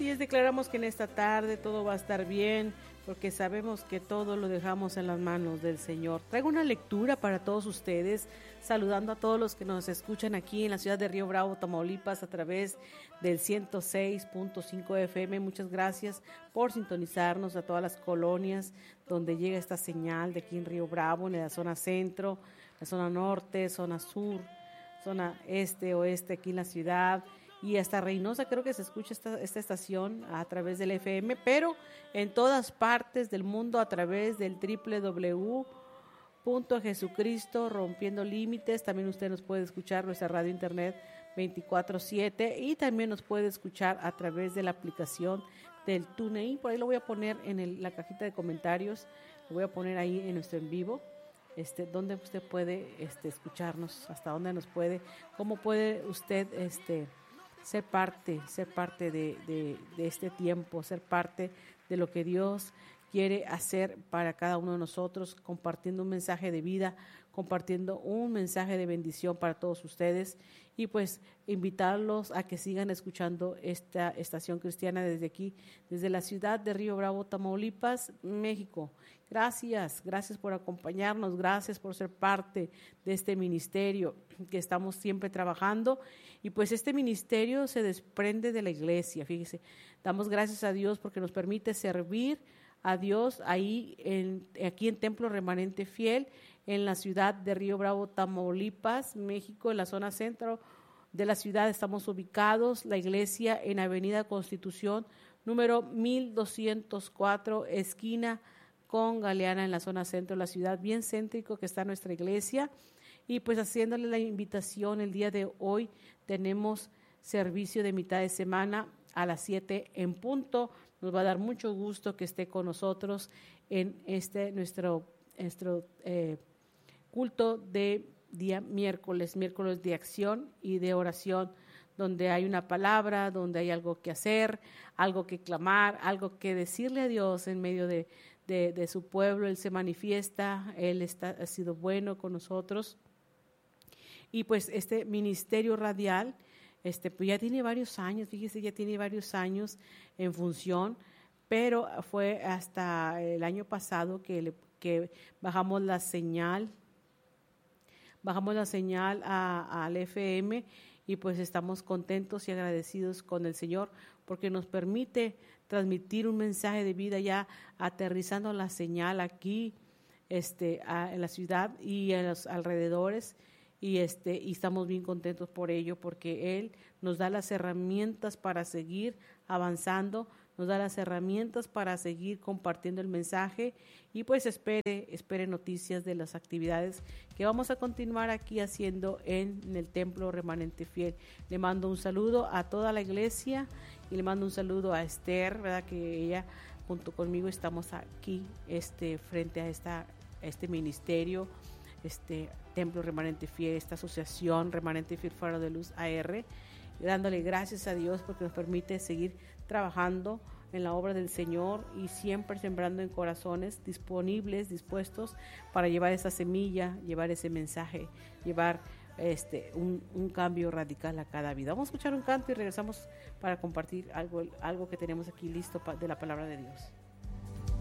Así es, declaramos que en esta tarde todo va a estar bien, porque sabemos que todo lo dejamos en las manos del Señor. Traigo una lectura para todos ustedes, saludando a todos los que nos escuchan aquí en la ciudad de Río Bravo, Tamaulipas, a través del 106.5 FM. Muchas gracias por sintonizarnos, a todas las colonias donde llega esta señal de aquí en Río Bravo, en la zona centro, la zona norte, zona sur, zona este, oeste, aquí en la ciudad. Y hasta Reynosa creo que se escucha esta estación a través del FM, pero en todas partes del mundo a través del www.jesucristo rompiendo límites. También usted nos puede escuchar nuestra radio internet 24/7 y también nos puede escuchar a través de la aplicación del TuneIn. Por ahí lo voy a poner en la cajita de comentarios, lo voy a poner ahí en nuestro en vivo. Donde usted puede escucharnos, hasta dónde nos puede, cómo puede usted ser parte de este tiempo, ser parte de lo que Dios quiere hacer para cada uno de nosotros, compartiendo un mensaje de vida, compartiendo un mensaje de bendición para todos ustedes y pues invitarlos a que sigan escuchando esta estación cristiana desde aquí, desde la ciudad de Río Bravo, Tamaulipas, México. Gracias por acompañarnos, gracias por ser parte de este ministerio que estamos siempre trabajando y pues este ministerio se desprende de la iglesia, fíjese, damos gracias a Dios porque nos permite servir a Dios aquí en Templo Remanente Fiel, en la ciudad de Río Bravo, Tamaulipas, México, en la zona centro de la ciudad estamos ubicados, la iglesia en Avenida Constitución, número 1204, esquina con Galeana, en la zona centro de la ciudad, bien céntrico que está nuestra iglesia. Y pues haciéndole la invitación, el día de hoy tenemos servicio de mitad de semana a las 7 en punto. Nos va a dar mucho gusto que esté con nosotros en nuestro culto de día miércoles de acción y de oración, donde hay una palabra, donde hay algo que hacer, algo que clamar, algo que decirle a Dios en medio de su pueblo. Él se manifiesta, Él ha sido bueno con nosotros. Y pues este ministerio radial, pues ya tiene varios años, fíjese, ya tiene varios años en función, pero fue hasta el año pasado que bajamos la señal al FM y pues estamos contentos y agradecidos con el Señor porque nos permite transmitir un mensaje de vida ya aterrizando la señal aquí en la ciudad y en los alrededores. Y estamos bien contentos por ello, porque Él nos da las herramientas para seguir avanzando, nos da las herramientas para seguir compartiendo el mensaje y pues espere noticias de las actividades que vamos a continuar aquí haciendo en el Templo Remanente Fiel. Le mando un saludo a toda la iglesia y le mando un saludo a Esther, ¿verdad? Que ella junto conmigo estamos aquí frente a este ministerio, Templo Remanente Fiel, esta asociación Remanente Fiel Faro de Luz AR, dándole gracias a Dios porque nos permite seguir trabajando en la obra del Señor y siempre sembrando en corazones disponibles, dispuestos para llevar esa semilla, llevar ese mensaje, llevar un cambio radical a cada vida. Vamos a escuchar un canto y regresamos para compartir algo que tenemos aquí listo de la palabra de Dios.